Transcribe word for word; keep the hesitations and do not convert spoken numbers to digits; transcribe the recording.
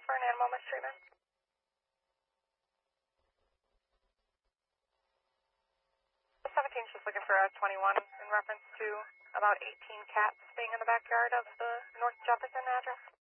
for an animal mistreatment? seventeen's just looking for a twenty-one in reference to about eighteen cats being in the backyard of the North Jefferson address.